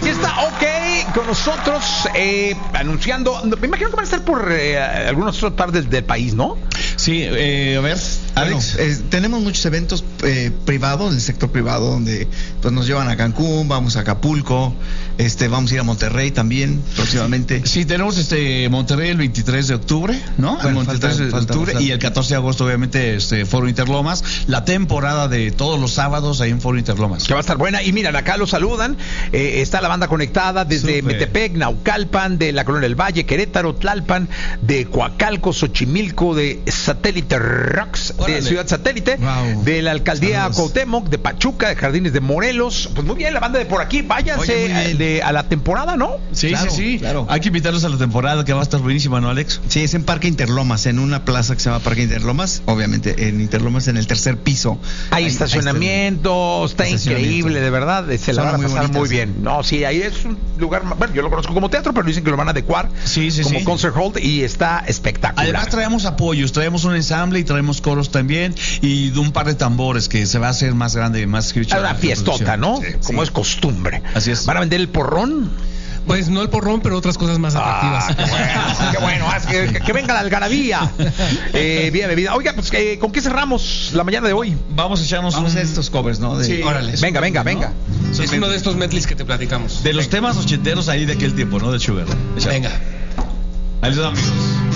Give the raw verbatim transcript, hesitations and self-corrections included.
Aquí está OK con nosotros, eh, anunciando. Me imagino que van a estar por eh, algunas otras partes del país, ¿no? Sí, eh, a ver, Alex. Bueno, eh, tenemos muchos eventos eh, privados, en el sector privado, donde pues nos llevan a Cancún, vamos a Acapulco, este, vamos a ir a Monterrey también próximamente. Sí, tenemos este Monterrey el veintitrés de octubre, ¿no? Bueno, el veintitrés falta, de falta, octubre falta. Y el catorce de agosto, obviamente, este Foro Interlomas, la temporada de todos los sábados ahí en Foro Interlomas. Que va a estar buena. Y miren, acá lo saludan. Eh, está la banda conectada desde Súper. Metepec, Naucalpan, de la Colonia del Valle, Querétaro, Tlalpan, de Coacalco, Xochimilco, de Satélite Rocks, Órale. de Ciudad Satélite, Wow. de la Alcaldía Saludos. Cuauhtémoc, de Pachuca, de Jardines de Morelos. Pues muy bien, la banda de por aquí. Váyanse Oye, muy bien. de, a la temporada, ¿no? Sí, Claro, sí, sí. claro. Hay que invitarlos a la temporada que va a estar buenísima, ¿no, Alex? Sí, es en Parque Interlomas, en una plaza que se llama Parque Interlomas, obviamente en Interlomas, en el tercer piso. Hay Ahí- estacionamiento, está Estacionamiento. increíble, de verdad. Se la Zona van a muy pasar bonita, muy sí. bien. No, sí, ahí es un lugar. Bueno, yo lo conozco como teatro, pero dicen que lo van a adecuar Sí, sí, como sí. concert hall y está espectacular. Además traemos apoyos, traemos un ensamble y traemos coros también y un par de tambores que se va a hacer más grande, más Es escuchado. una fiestota, ¿no? Sí, Como sí. es costumbre. Así es. ¿Van a vender el porrón? Pues no el porrón, pero otras cosas más atractivas. Ah, qué bueno, qué bueno. Ah, que, que- que venga la algarabía. Eh, bien, bebida. Oiga, pues, eh, ¿con qué cerramos la mañana de hoy? Vamos a echarnos Vamos un- a estos covers, ¿no? De- Sí. Órale. Venga, venga, venga. Es uno de estos medleys que te platicamos. de los temas ochenteros ahí de aquel tiempo, ¿no? De Sugar. Venga. Ahí les damos, amigos.